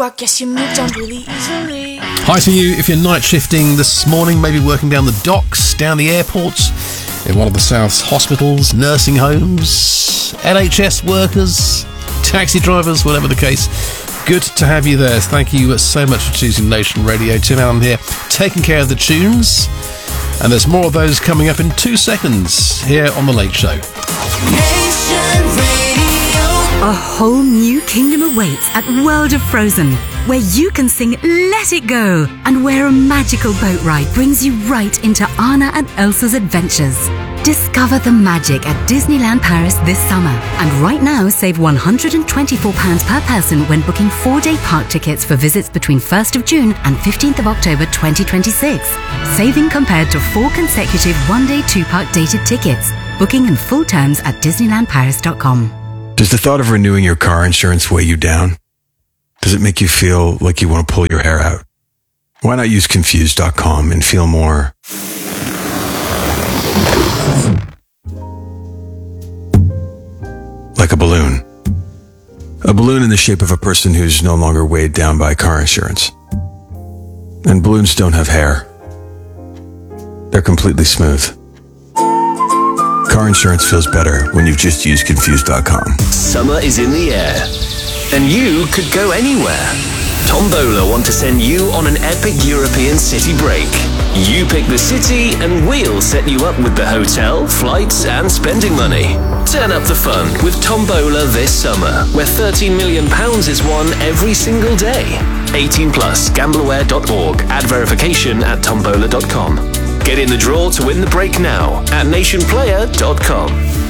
I guess you moved on really easily. Hi to you if you're night shifting this morning, maybe working down the docks, down the airports, in one of the South's hospitals, nursing homes, NHS workers, taxi drivers, whatever the case. Good to have you there. Thank you so much for choosing Nation Radio. Tim Allen here, taking care of the tunes. And there's more of those coming up in 2 seconds here on The Late Show. Nation Radio. A whole new kingdom awaits at World of Frozen, where you can sing Let It Go, and where a magical boat ride brings you right into Anna and Elsa's adventures. Discover the magic at Disneyland Paris this summer. And right now, save £124 per person when booking 4-day park tickets for visits between 1st of June and 15th of October 2026. Saving compared to 4 consecutive 1-day 2-park dated tickets. Booking and full terms at DisneylandParis.com. Does the thought of renewing your car insurance weigh you down? Does it make you feel like you want to pull your hair out? Why not use Confused.com and feel more like a balloon. A balloon in the shape of a person who's no longer weighed down by car insurance. And balloons don't have hair. They're completely smooth. Car insurance feels better when you've just used Confused.com. Summer is in the air, and you could go anywhere. Tombola want to send you on an epic European city break. You pick the city and we'll set you up with the hotel, flights and spending money. Turn up the fun with Tombola this summer, where £13 million is won every single day. 18 plus, gambleaware.org. Add verification at tombola.com. Get in the draw to win the break now at nationplayer.com.